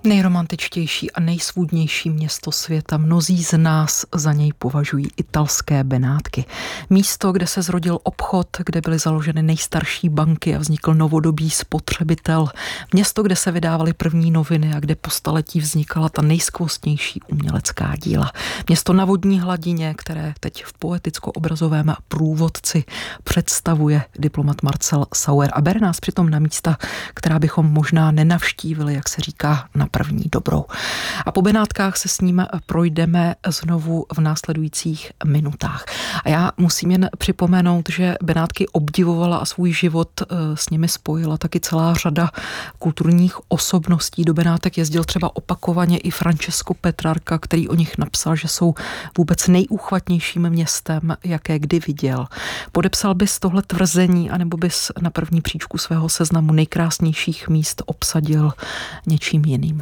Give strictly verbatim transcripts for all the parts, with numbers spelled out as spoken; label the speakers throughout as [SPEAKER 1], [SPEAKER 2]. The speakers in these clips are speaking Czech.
[SPEAKER 1] Nejromantičtější a nejsvůdnější město světa. Mnozí z nás za něj považují italské Benátky. Místo, kde se zrodil obchod, kde byly založeny nejstarší banky a vznikl novodobý spotřebitel. Město, kde se vydávaly první noviny a kde po staletí vznikala ta nejskvostnější umělecká díla. Město na vodní hladině, které teď v poeticko-obrazovém průvodci představuje diplomat Marcel Sauer a bere nás přitom na místa, která bychom možná nenavštívili, jak se říká, na první dobrou. A po Benátkách se s ním projdeme znovu v následujících minutách. A já musím jen připomenout, že Benátky obdivovala a svůj život s nimi spojila taky celá řada kulturních osobností. Do Benátek jezdil třeba opakovaně i Francesco Petrarca, který o nich napsal, že jsou vůbec nejúchvatnějším městem, jaké kdy viděl. Podepsal bys tohle tvrzení, anebo bys na první příčku svého seznamu nejkrásnějších míst obsadil něčím jiným?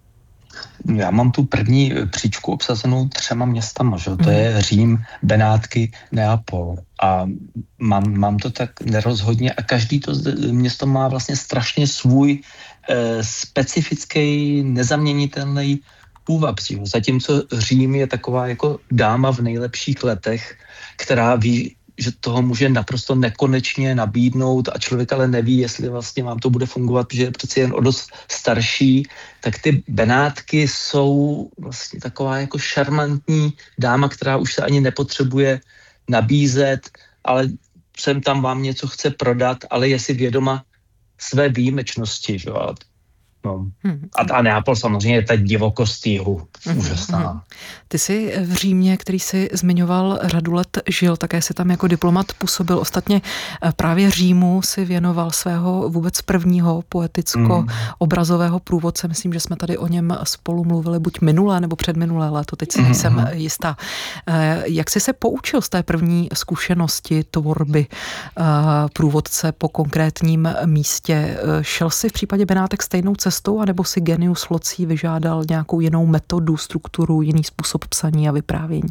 [SPEAKER 2] Já mám tu první příčku obsazenou třema městama, že? To je Řím, Benátky, Neapol. A mám, mám to tak nerozhodně a každý to město má vlastně strašně svůj eh, specifický, nezaměnitelný půvab. Zatímco Řím je taková jako dáma v nejlepších letech, která ví, že toho může naprosto nekonečně nabídnout a člověk ale neví, jestli vlastně vám to bude fungovat, protože je přeci jen o dost starší, tak ty Benátky jsou vlastně taková jako šarmantní dáma, která už se ani nepotřebuje nabízet, ale sem tam vám něco chce prodat, ale je si vědoma své výjimečnosti, že? No. Hmm. A, a Neapol samozřejmě je ta divokost jihu. Úžasná. Hmm.
[SPEAKER 1] Ty jsi v Římě, který jsi zmiňoval, řadu let žil, také si tam jako diplomat působil. Ostatně právě Římu si věnoval svého vůbec prvního poeticko-obrazového průvodce. Myslím, že jsme tady o něm spolu mluvili buď minulé nebo předminulé léto, teď si nejsem hmm. jistá. Jak jsi se poučil z té první zkušenosti tvorby průvodce po konkrétním místě? Šel jsi v případě Benátek stejnou cestou, anebo si genius loci vyžádal nějakou jinou metodu, strukturu, jiný způsob psaní a vyprávění?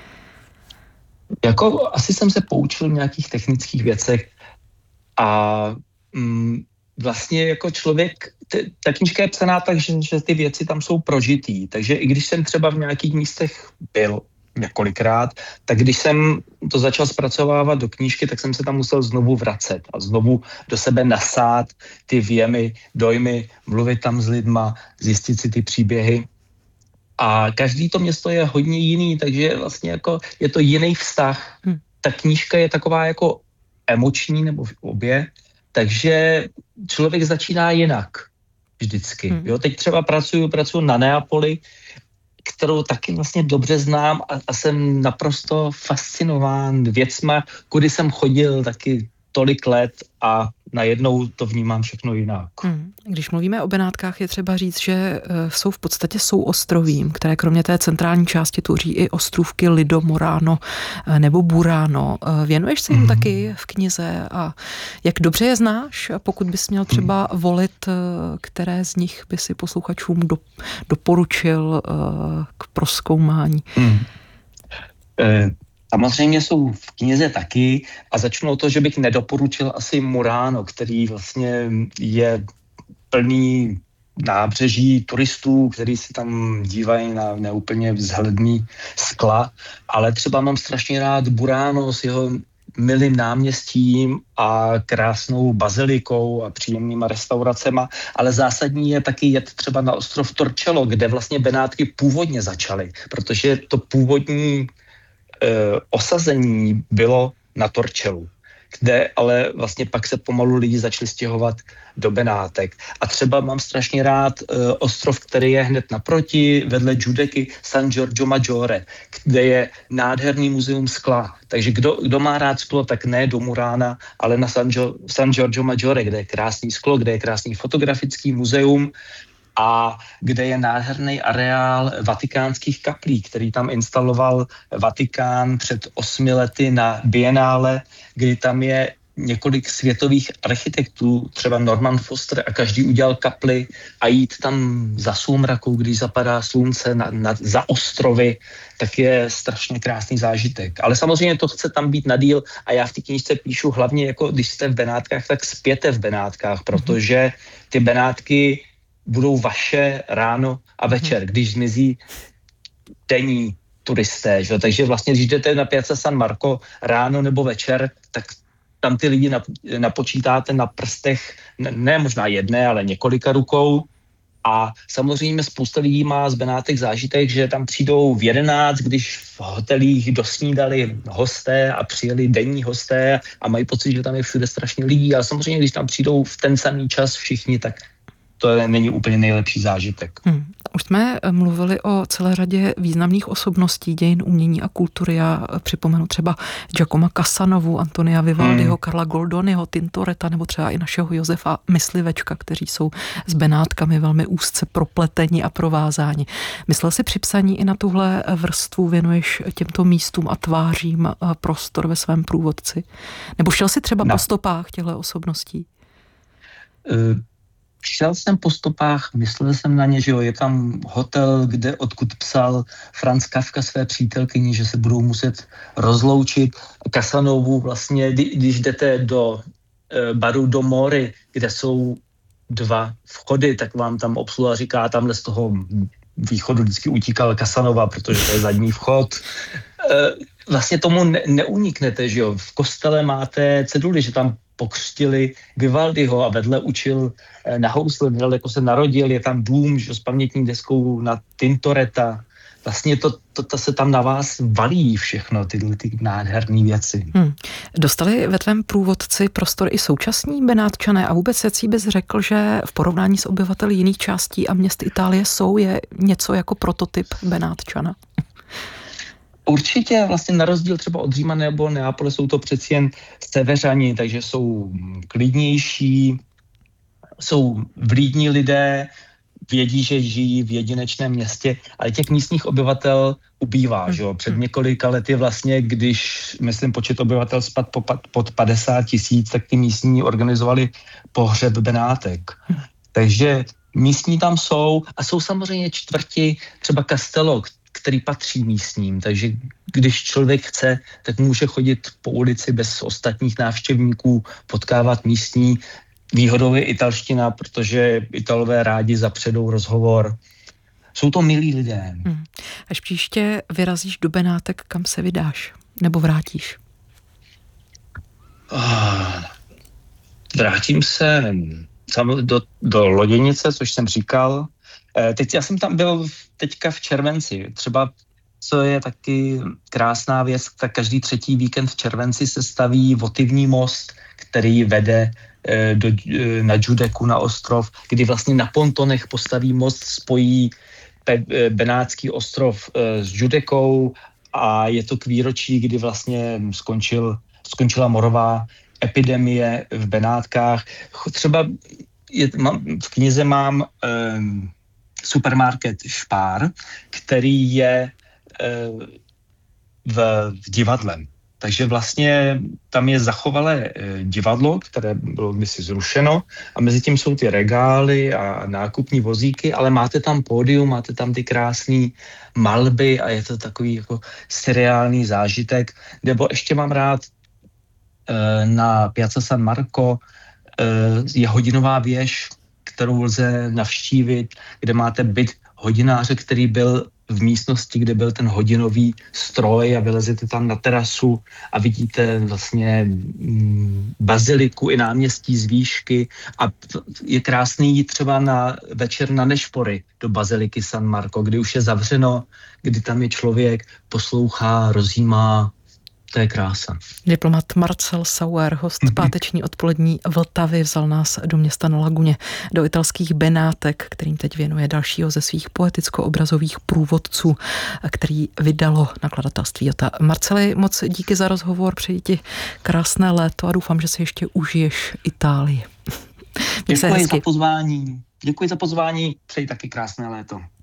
[SPEAKER 2] Jako asi jsem se poučil v nějakých technických věcech a mm, vlastně jako člověk, t- ta knížka je psaná tak, že, že ty věci tam jsou prožitý, takže i když jsem třeba v nějakých místech byl několikrát, tak když jsem to začal zpracovávat do knížky, tak jsem se tam musel znovu vracet a znovu do sebe nasát ty věmy, dojmy, mluvit tam s lidma, zjistit si ty příběhy. A každý to město je hodně jiný, takže vlastně jako je to jiný vztah. Hmm. Ta knížka je taková jako emoční, nebo obě, takže člověk začíná jinak vždycky. Hmm. Jo, teď třeba pracuju, pracuju na Neapoli, kterou taky vlastně dobře znám a, a jsem naprosto fascinován věcma, kudy jsem chodil taky tolik let a najednou to vnímám všechno jinak.
[SPEAKER 1] Hmm. Když mluvíme o Benátkách, je třeba říct, že jsou v podstatě souostrovím, které kromě té centrální části tvoří i ostrůvky Lido, Murano nebo Burano. Věnuješ se jim hmm. taky v knize a jak dobře je znáš? Pokud bys měl třeba hmm. volit, které z nich by si posluchačům do, doporučil k prozkoumání?
[SPEAKER 2] Hmm. Eh. Samozřejmě jsou v knize taky a začnu o to, že bych nedoporučil asi Murano, který vlastně je plný nábřeží turistů, kteří si tam dívají na neúplně vzhledný skla, ale třeba mám strašně rád Burano s jeho milým náměstím a krásnou bazilikou a příjemnýma restauracema, ale zásadní je taky jet třeba na ostrov Torcello, kde vlastně Benátky původně začaly, protože to původní osazení bylo na Torcellu, kde ale vlastně pak se pomalu lidi začali stěhovat do Benátek. A třeba mám strašně rád uh, ostrov, který je hned naproti, vedle Giudecky, San Giorgio Maggiore, kde je nádherný muzeum skla. Takže kdo, kdo má rád sklo, tak ne do Murana, ale na San, Gio, San Giorgio Maggiore, kde je krásný sklo, kde je krásný fotografický muzeum, a kde je nádherný areál vatikánských kaplí, který tam instaloval Vatikán před osmi lety na Bienále, kdy tam je několik světových architektů, třeba Norman Foster, a každý udělal kapli a jít tam za soumrakou, když zapadá slunce na, na, za ostrovy, tak je strašně krásný zážitek. Ale samozřejmě to chce tam být na díl a já v té knížce píšu hlavně, jako když jste v Benátkách, tak spěte v Benátkách, protože ty Benátky budou vaše ráno a večer, když zmizí denní turisté. Že? Takže vlastně, když jdete na Piazza San Marco ráno nebo večer, tak tam ty lidi napočítáte na prstech, ne možná jedné, ale několika rukou. A samozřejmě spousta lidí má z Benátek zážitek, že tam přijdou v jedenáct, když v hotelích dosnídali hosté a přijeli denní hosté a mají pocit, že tam je všude strašně lidí. Ale samozřejmě, když tam přijdou v ten samý čas všichni, tak to není úplně nejlepší zážitek. Hmm.
[SPEAKER 1] Už jsme mluvili o celé řadě významných osobností dějin umění a kultury. Já připomenu třeba Giacomo Casanovu, Antonia Vivaldiho, hmm. Karla Goldoniho, Tintoretta nebo třeba i našeho Josefa Myslivečka, kteří jsou s Benátkami velmi úzce propleteni a provázáni. Myslel si při psaní i na tuhle vrstvu, věnuješ těmto místům a tvářím prostor ve svém průvodci? Nebo šel si třeba no. po stopách těchto osobností?
[SPEAKER 2] Uh. Šel jsem po stopách, myslel jsem na ně, že jo, je tam hotel, kde odkud psal Franz Kafka své přítelkyni, že se budou muset rozloučit. Casanovu vlastně, když jdete do e, baru do Mori, kde jsou dva vchody, tak vám tam obsluha říká, tamhle z toho východu vždycky utíkal Casanova, protože to je zadní vchod. E, vlastně tomu ne, neuniknete, že jo. V kostele máte ceduly, že tam pokřtili Vivaldiho a vedle učil na housle, jako se narodil, je tam dům, že, s pamětní deskou na Tintoretta. Vlastně to, to, to se tam na vás valí všechno, tyhle ty nádherné věci. Hmm.
[SPEAKER 1] Dostali ve tvém průvodci prostor i současní Benátčané a vůbec jací bys řekl, že v porovnání s obyvateli jiných částí a měst Itálie jsou je něco jako prototyp Benátčana?
[SPEAKER 2] Určitě vlastně na rozdíl třeba od Říma nebo Neapole jsou to přeci jen severani, takže jsou klidnější, jsou vlídní lidé, vědí, že žijí v jedinečném městě, ale těch místních obyvatel ubývá. Že jo? Před několika lety vlastně, když, myslím, počet obyvatel spadl pod padesát tisíc, tak ty místní organizovali pohřeb Benátek. Takže místní tam jsou a jsou samozřejmě čtvrti, třeba Castello, který patří místním, takže když člověk chce, tak může chodit po ulici bez ostatních návštěvníků, potkávat místní. Výhodou je italština, protože Italové rádi zapředou rozhovor. Jsou to milí lidé. Hmm.
[SPEAKER 1] Až příště vyrazíš do Benátek, kam se vydáš? Nebo vrátíš?
[SPEAKER 2] Oh, vrátím se do, do Loděnice, což jsem říkal. Teď já jsem tam byl teďka v červenci. Třeba, co je taky krásná věc, tak každý třetí víkend v červenci se staví votivní most, který vede do, na Giudeku, na ostrov, kdy vlastně na pontonech postaví most, spojí Pe, Benátský ostrov s Giudekou a je to k výročí, kdy vlastně skončil, skončila morová epidemie v Benátkách. Třeba je, mám, v knize mám um, supermarket Spar, který je uh, v, v divadle. Takže vlastně tam je zachovalé divadlo, které bylo kdysi zrušeno a mezi tím jsou ty regály a nákupní vozíky, ale máte tam pódium, máte tam ty krásné malby a je to takový jako seriální zážitek. Nebo ještě mám rád na Piazza San Marco je hodinová věž, kterou lze navštívit, kde máte byt hodináře, který byl v místnosti, kde byl ten hodinový stroj a vylezete tam na terasu a vidíte vlastně baziliku i náměstí z výšky a je krásný jít třeba na večer na Nešpory do baziliky San Marco, kdy už je zavřeno, kdy tam je člověk, poslouchá, rozjímá. To je krása.
[SPEAKER 1] Diplomat Marcel Sauer, host páteční odpolední Vltavy, vzal nás do města na Laguně, do italských Benátek, kterým teď věnuje dalšího ze svých poeticko-obrazových průvodců, který vydalo nakladatelství Jota. Marceli, moc díky za rozhovor, přeji ti krásné léto a doufám, že si ještě užiješ Itálii.
[SPEAKER 2] Děkuji za pozvání. Děkuji za pozvání, přeji taky krásné léto.